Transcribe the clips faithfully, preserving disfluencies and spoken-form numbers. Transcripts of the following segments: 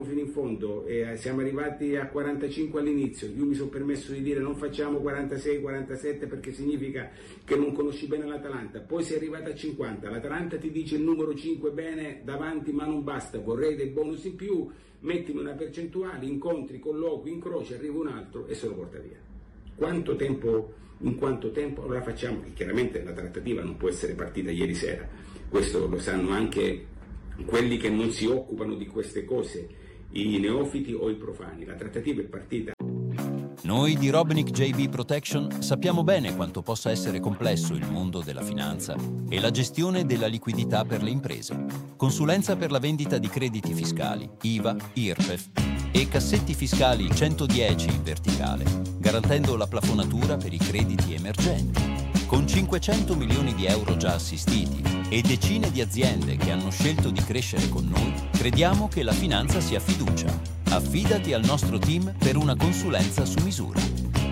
fino in fondo e siamo arrivati a quarantacinque all'inizio. Io mi sono permesso di dire non facciamo quarantasei quarantasette perché significa che non conosci bene l'Atalanta. Poi sei arrivato a cinquanta, l'Atalanta ti dice il numero cinque bene davanti ma non basta, vorrei dei bonus in più, mettimi una percentuale, incontri, colloqui, incroci, arriva un altro e se lo porta via. Quanto tempo, in quanto tempo allora facciamo? E chiaramente la trattativa non può essere partita ieri sera, questo lo sanno anche quelli che non si occupano di queste cose, i neofiti o i profani. La trattativa è partita. Noi di Robnick J B Protection sappiamo bene quanto possa essere complesso il mondo della finanza e la gestione della liquidità per le imprese. Consulenza per la vendita di crediti fiscali, I V A, I R P E F e cassetti fiscali centodieci in verticale, garantendo la plafonatura per i crediti emergenti. Con cinquecento milioni di euro già assistiti e decine di aziende che hanno scelto di crescere con noi, crediamo che la finanza sia fiducia. Affidati al nostro team per una consulenza su misura.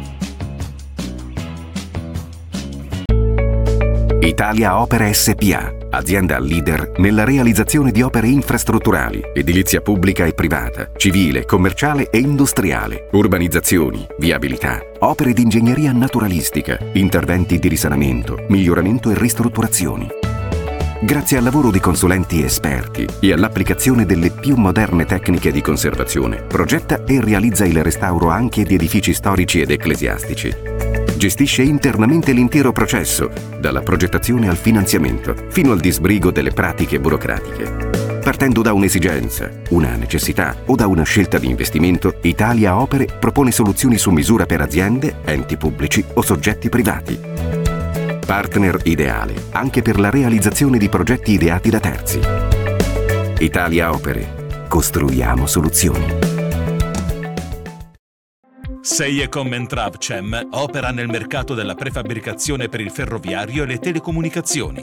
Italia Opere S P A, azienda leader nella realizzazione di opere infrastrutturali, edilizia pubblica e privata, civile, commerciale e industriale, urbanizzazioni, viabilità, opere di ingegneria naturalistica, interventi di risanamento, miglioramento e ristrutturazioni. Grazie al lavoro di consulenti esperti e all'applicazione delle più moderne tecniche di conservazione, progetta e realizza il restauro anche di edifici storici ed ecclesiastici. Gestisce internamente l'intero processo, dalla progettazione al finanziamento, fino al disbrigo delle pratiche burocratiche. Partendo da un'esigenza, una necessità o da una scelta di investimento, Italia Opere propone soluzioni su misura per aziende, enti pubblici o soggetti privati. Partner ideale anche per la realizzazione di progetti ideati da terzi. Italia Opere. Costruiamo soluzioni. Seiecom and Travcem opera nel mercato della prefabbricazione per il ferroviario e le telecomunicazioni.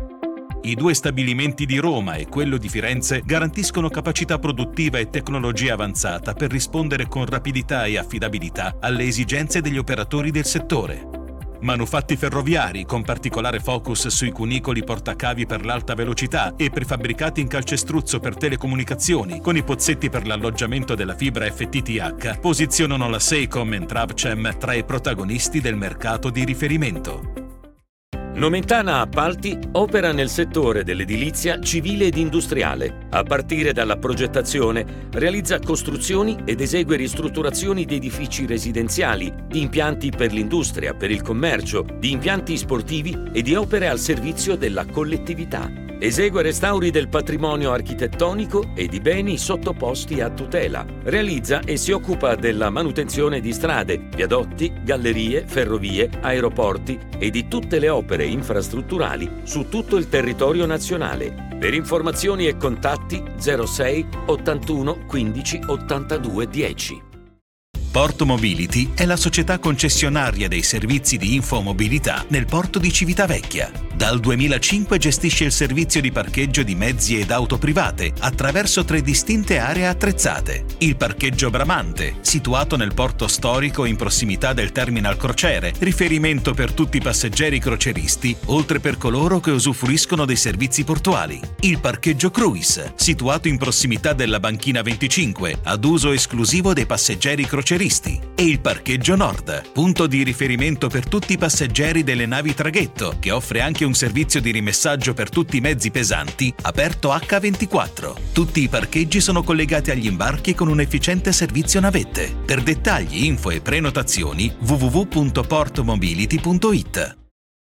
I due stabilimenti di Roma e quello di Firenze garantiscono capacità produttiva e tecnologia avanzata per rispondere con rapidità e affidabilità alle esigenze degli operatori del settore. Manufatti ferroviari con particolare focus sui cunicoli portacavi per l'alta velocità e prefabbricati in calcestruzzo per telecomunicazioni con i pozzetti per l'alloggiamento della fibra F T T H posizionano la Seiecom and Travcem tra i protagonisti del mercato di riferimento. Nomentana Appalti opera nel settore dell'edilizia civile ed industriale. A partire dalla progettazione, realizza costruzioni ed esegue ristrutturazioni di edifici residenziali, di impianti per l'industria, per il commercio, di impianti sportivi e di opere al servizio della collettività. Esegue restauri del patrimonio architettonico e di beni sottoposti a tutela. Realizza e si occupa della manutenzione di strade, viadotti, gallerie, ferrovie, aeroporti e di tutte le opere infrastrutturali su tutto il territorio nazionale. Per informazioni e contatti zero sei ottantuno quindici ottantadue dieci. Porto Mobility è la società concessionaria dei servizi di infomobilità nel porto di Civitavecchia. Dal duemilacinque gestisce il servizio di parcheggio di mezzi ed auto private attraverso tre distinte aree attrezzate. Il parcheggio Bramante, situato nel porto storico in prossimità del terminal crociere, riferimento per tutti i passeggeri croceristi, oltre per coloro che usufruiscono dei servizi portuali. Il parcheggio Cruise, situato in prossimità della banchina venticinque, ad uso esclusivo dei passeggeri croceristi. E il parcheggio Nord, punto di riferimento per tutti i passeggeri delle navi traghetto, che offre anche un servizio di rimessaggio per tutti i mezzi pesanti, aperto acca ventiquattro. Tutti i parcheggi sono collegati agli imbarchi con un efficiente servizio navette. Per dettagli, info e prenotazioni w w w punto portomobility punto it.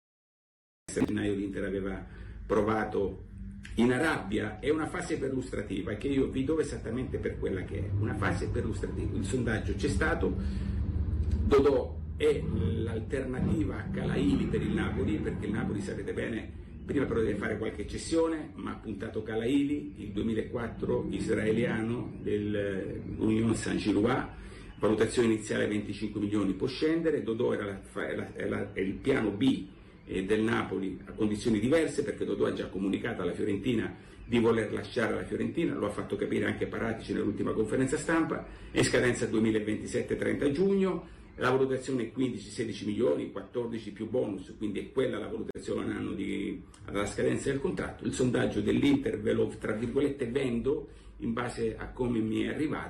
L'Inter aveva provato in Arabia, è una fase perlustrativa che io vi do esattamente per quella che è, una fase perlustrativa. Il sondaggio c'è stato, Dodò è l'alternativa a Calaili per il Napoli, perché il Napoli, sapete bene, prima però deve fare qualche cessione, ma ha puntato Calaili, il duemilaquattro israeliano dell'Union Saint-Gilloise, valutazione iniziale venticinque milioni, può scendere. Dodò era, la, era, era, era il piano B del Napoli a condizioni diverse, perché Dodò ha già comunicato alla Fiorentina di voler lasciare la Fiorentina, lo ha fatto capire anche Paratici nell'ultima conferenza stampa, è in scadenza duemilaventisette trenta giugno, la valutazione è quindici sedici milioni, quattordici più bonus, quindi è quella la valutazione un anno di, alla scadenza del contratto. Il sondaggio dell'Inter ve lo, tra virgolette, vendo in base a come mi è arrivata.